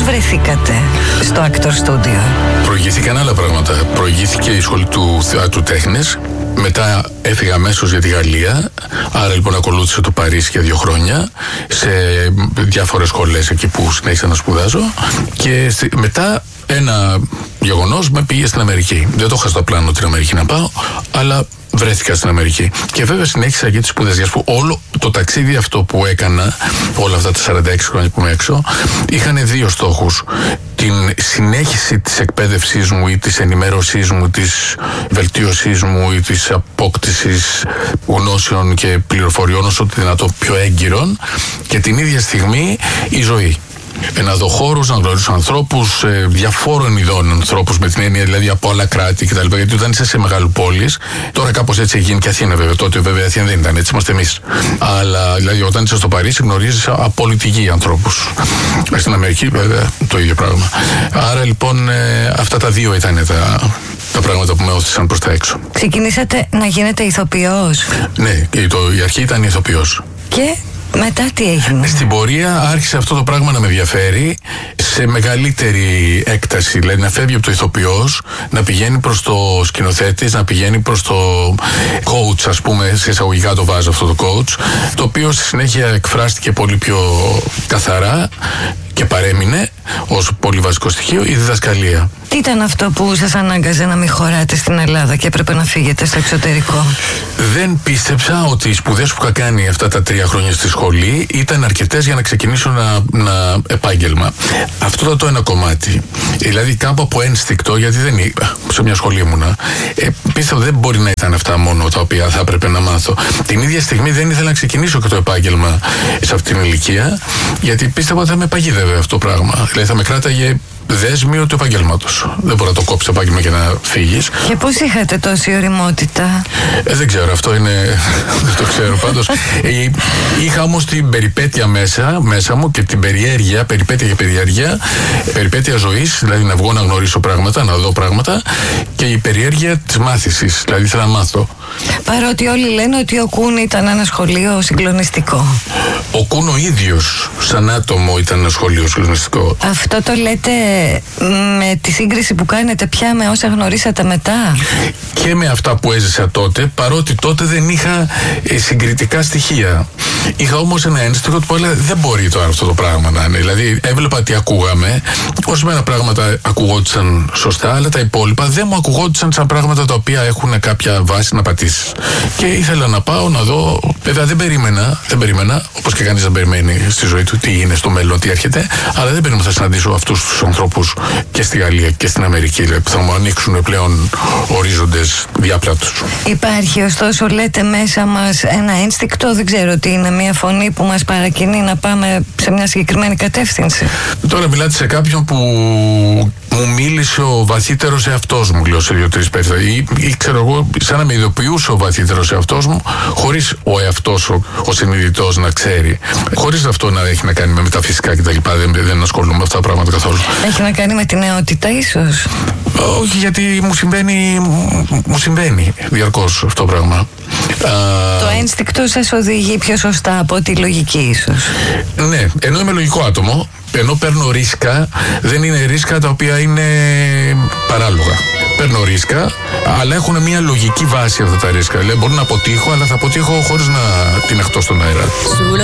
βρεθήκατε στο Actor Studio? Προηγήθηκαν άλλα πράγματα. Προηγήθηκε η σχολή του θεάτρου τέχνης. Μετά έφυγα αμέσως για τη Γαλλία. Άρα λοιπόν ακολούθησα το Παρίσι για 2 χρόνια σε διάφορες σχολές εκεί που συνέχισα να σπουδάζω. Και μετά ένα γεγονός με πήγε στην Αμερική. Δεν το είχα στο πλάνο την Αμερική να πάω, αλλά βρέθηκα στην Αμερική. Και βέβαια συνέχισα εκεί τις σπουδές. Γιατί όλο το ταξίδι αυτό που έκανα, όλα αυτά τα 46 χρόνια που είμαι έξω, είχαν 2 στόχους. Την συνέχιση της εκπαίδευσής μου ή της ενημέρωσής μου, της βελτίωσής μου ή της απόκτησης γνώσεων και πληροφοριών όσο το δυνατό πιο έγκυρων, και την ίδια στιγμή η ζωή. Να δω χώρους, να γνωρίσω ανθρώπους, διαφόρων ειδών ανθρώπους, με την έννοια δηλαδή από άλλα κράτη κτλ. Γιατί όταν είσαι σε μεγαλοπόλεις, τώρα κάπως έτσι έχει γίνει και Αθήνα βέβαια. Τότε βέβαια Αθήνα δεν ήταν, έτσι είμαστε εμείς. Αλλά δηλαδή όταν είσαι στο Παρίσι γνωρίζεις από όλη τη γη ανθρώπους. Στην Αμερική βέβαια το ίδιο πράγμα. Άρα λοιπόν αυτά τα 2 ήταν τα πράγματα που με όθησαν προς τα έξω. Ξεκινήσατε να γίνετε ηθοποιός? Ναι, η αρχή ήταν ηθοποιός. Και μετά τι έγινε? Στην πορεία άρχισε αυτό το πράγμα να με ενδιαφέρει σε μεγαλύτερη έκταση. Δηλαδή να φεύγει από το ηθοποιός, να πηγαίνει προς το σκηνοθέτης, να πηγαίνει προς το coach, ας πούμε, σε εισαγωγικά το βάζω αυτό το coach, το οποίο στη συνέχεια εκφράστηκε πολύ πιο καθαρά και παρέμεινε ως πολύ βασικό στοιχείο η διδασκαλία. Τι ήταν αυτό που σας ανάγκαζε να μην χωράτε στην Ελλάδα και έπρεπε να φύγετε στο εξωτερικό? Δεν πίστεψα ότι οι σπουδές που είχα κάνει αυτά τα 3 χρόνια στη σχολή ήταν αρκετές για να ξεκινήσω ένα επάγγελμα. Αυτό ήταν το ένα κομμάτι. Δηλαδή κάπου από ένστικτο, γιατί δεν σε μια σχολή ήμουνα, πίστευα δεν μπορεί να ήταν αυτά μόνο τα οποία θα έπρεπε να μάθω. Την ίδια στιγμή δεν ήθελα να ξεκινήσω και το επάγγελμα σε αυτήν την ηλικία, γιατί πίστευα ότι θα με παγίδευε αυτό το πράγμα. Δηλαδή θα με κράταγε δέσμιο του επαγγέλματος. Δεν μπορεί να το κόψει το επάγγελμα και να φύγεις. Και πώς είχατε τόση ωριμότητα? Δεν ξέρω, αυτό είναι. Δεν το ξέρω πάντως. Είχα όμως την περιπέτεια μέσα μου και την περιέργεια, περιπέτεια και περιπέτεια ζωής, δηλαδή να βγω να γνωρίσω πράγματα, να δω πράγματα, και η περιέργεια της μάθησης, δηλαδή ήθελα να μάθω. Παρότι όλοι λένε ότι ο Κούν ήταν ένα σχολείο συγκλονιστικό. Ο Κούν ο ίδιος, σαν άτομο, ήταν ένα σχολείο συγκλονιστικό. Αυτό το λέτε με τη σύγκριση που κάνετε πια με όσα γνωρίσατε μετά? Και με αυτά που έζησα τότε, παρότι τότε δεν είχα συγκριτικά στοιχεία. Είχα όμως ένα ένστικτο που έλεγα δεν μπορεί τώρα αυτό το πράγμα να είναι. Δηλαδή έβλεπα τι ακούγαμε, ορισμένα πράγματα ακουγόντουσαν σωστά, αλλά τα υπόλοιπα δεν μου ακουγόντουσαν σαν πράγματα τα οποία έχουν κάποια βάση να πατήσεις. Και ήθελα να πάω να δω. Βέβαια δεν περίμενα, όπως και κανείς δεν περιμένει στη ζωή του τι είναι στο μέλλον, τι έρχεται, αλλά δεν περίμενα να συναντήσω αυτούς τους ανθρώπους και στη Γαλλία και στην Αμερική, δηλαδή, που θα μου ανοίξουν πλέον ορίζοντες διάπλατους. Υπάρχει ωστόσο, λέτε, μέσα μας ένα ένστικτο, δεν ξέρω τι είναι, μια φωνή που μας παρακινεί να πάμε σε μια συγκεκριμένη κατεύθυνση? Τώρα μιλάτε σε κάποιον που μου μίλησε ο βαθύτερος εαυτός μου, λέω σε 2-3 περίπτωση. Ή ξέρω εγώ, σαν να με ειδοποιούσε ο βαθύτερος εαυτός μου, χωρίς ο εαυτός, ο συνειδητός να ξέρει. Χωρίς αυτό να έχει να κάνει με μεταφυσικά κτλ. Δεν ασχολούμαι με αυτά τα πράγματα καθόλου. Έχει να κάνει με την νεότητα, ίσως? Όχι, γιατί μου συμβαίνει διαρκώς αυτό το πράγμα. Το ένστικτο σας οδηγεί πιο σωστά από τη λογική, ίσως? Ναι, ενώ είμαι λογικό άτομο, ενώ παίρνω ρίσκα, δεν είναι ρίσκα τα οποία είναι παράλογα. Παίρνω ρίσκα, αλλά έχουν μια λογική βάση αυτά τα ρίσκα. Δηλαδή, μπορώ να αποτύχω, αλλά θα αποτύχω χωρίς να την εχτώ στον αέρα.